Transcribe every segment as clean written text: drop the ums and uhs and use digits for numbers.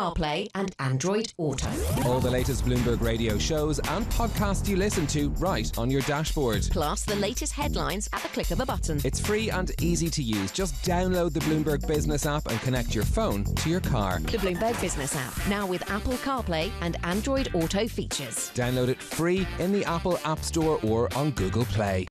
CarPlay and Android Auto. All the latest Bloomberg Radio shows and podcasts you listen to right on your dashboard. Plus the latest headlines at the click of a button. It's free and easy to use. Just download the Bloomberg Business app and connect your phone to your car. The Bloomberg Business app, now with Apple CarPlay and Android Auto features. Download it free in the Apple App Store or on Google Play.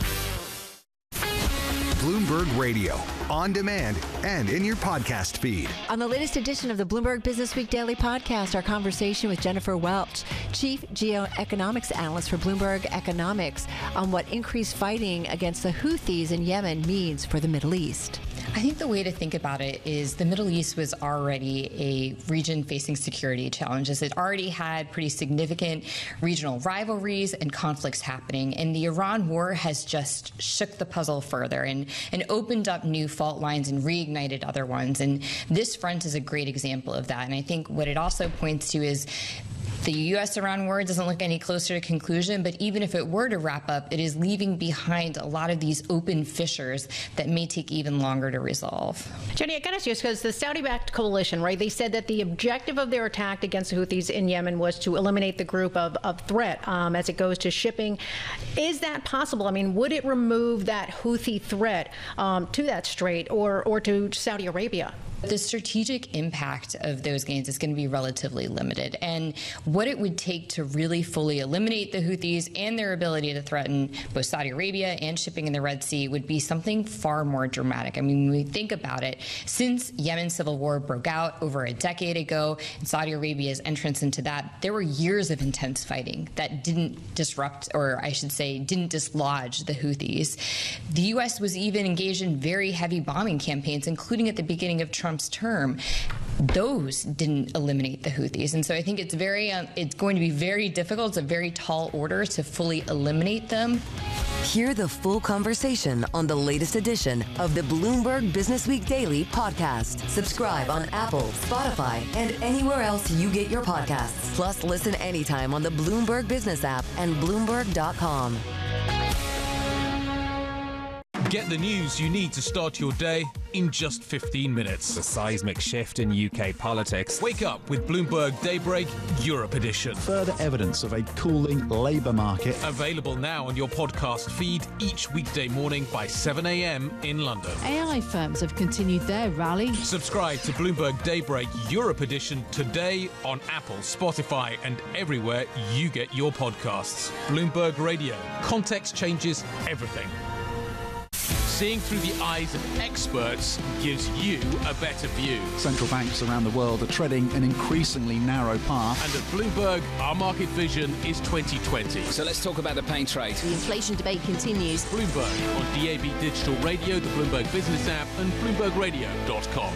Bloomberg Radio, on demand and in your podcast feed. On the latest edition of the Bloomberg Business Week Daily Podcast, our conversation with Jennifer Welch, Chief Geoeconomics Analyst for Bloomberg Economics, on what increased fighting against the Houthis in Yemen means for the Middle East. I think the way to think about it is the Middle East was already a region facing security challenges. It already had pretty significant regional rivalries and conflicts happening, and the Iran war has just shook the puzzle further and opened up new fault lines and reignited other ones. And this front is a great example of that. And I think what it also points to is the U.S.-Iran war doesn't look any closer to conclusion, but even if it were to wrap up, it is leaving behind a lot of these open fissures that may take even longer to resolve. Jenny, I got to ask you, because the Saudi-backed coalition, right, they said that the objective of their attack against the Houthis in Yemen was to eliminate the group of threat as it goes to shipping. Is that possible? I mean, would it remove that Houthi threat to that strait or to Saudi Arabia? The strategic impact of those gains is going to be relatively limited. And what it would take to really fully eliminate the Houthis and their ability to threaten both Saudi Arabia and shipping in the Red Sea would be something far more dramatic. I mean, when we think about it, since Yemen's civil war broke out over a decade ago and Saudi Arabia's entrance into that, there were years of intense fighting that didn't disrupt, or I should say, didn't dislodge the Houthis. The U.S. was even engaged in very heavy bombing campaigns, including at the beginning of Trump's term. Those didn't eliminate the Houthis. And so I think it's going to be very difficult. It's a very tall order to fully eliminate them. Hear the full conversation on the latest edition of the Bloomberg Business Week Daily Podcast. Subscribe on Apple, Spotify, and anywhere else you get your podcasts. Plus, listen anytime on the Bloomberg Business app and Bloomberg.com. Get the news you need to start your day in just 15 minutes. The seismic shift in UK politics. Wake up with Bloomberg Daybreak Europe Edition. Further evidence of a cooling labour market. Available now on your podcast feed each weekday morning by 7 a.m. in London. AI firms have continued their rally. Subscribe to Bloomberg Daybreak Europe Edition today on Apple, Spotify, and everywhere you get your podcasts. Bloomberg Radio. Context changes everything. Seeing through the eyes of experts gives you a better view. Central banks around the world are treading an increasingly narrow path. And at Bloomberg, our market vision is 2020. So let's talk about the pain trade. The inflation debate continues. Bloomberg on DAB Digital Radio, the Bloomberg Business app, and BloombergRadio.com.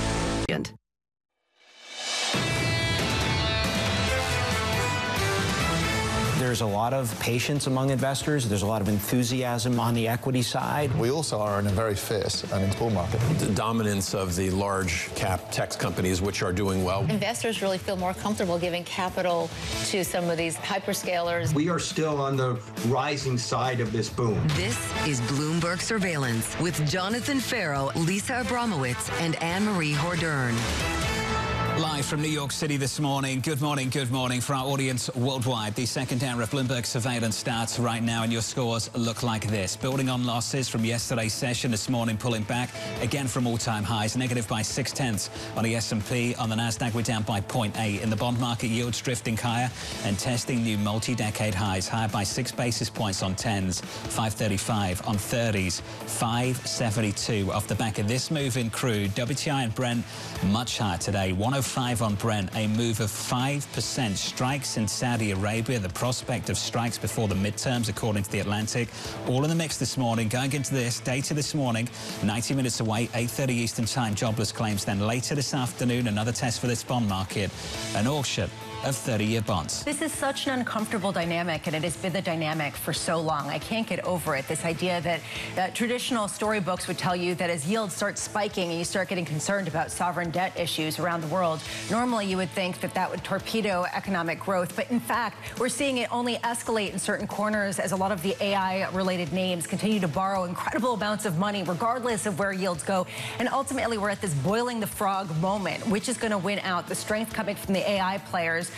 There's a lot of patience among investors. There's a lot of enthusiasm on the equity side. We also are in a very fierce earnings bull market. The dominance of the large cap tech companies, which are doing well. Investors really feel more comfortable giving capital to some of these hyperscalers. We are still on the rising side of this boom. This is Bloomberg Surveillance with Jonathan Farrow, Lisa Abramowitz, and Anne-Marie Hordern. Live from New York City this morning. Good morning for our audience worldwide. The second hour of Bloomberg Surveillance starts right now, and your scores look like this. Building on losses from yesterday's session, this morning pulling back again from all-time highs, negative by 0.6 on the S&P. On the Nasdaq, we're down by 0.8. In the bond market, yields drifting higher and testing new multi-decade highs, higher by 6 basis points on 10s, 535 on 30s, 572 off the back of this move in crude. WTI and Brent much higher today, 105 on Brent, a move of 5%. Strikes in Saudi Arabia, the prospect of strikes before the midterms, according to The Atlantic. All in the mix this morning. Going into this, data this morning, 90 minutes away, 8:30 Eastern Time, jobless claims. Then later this afternoon, another test for this bond market, an auction of 30-year bonds. This is such an uncomfortable dynamic, and it has been the dynamic for so long. I can't get over it. This idea that traditional storybooks would tell you that as yields start spiking and you start getting concerned about sovereign debt issues around the world, normally you would think that that would torpedo economic growth. But in fact, we're seeing it only escalate in certain corners as a lot of the AI-related names continue to borrow incredible amounts of money, regardless of where yields go. And ultimately, we're at this boiling the frog moment. Which is going to win out? The strength coming from the AI players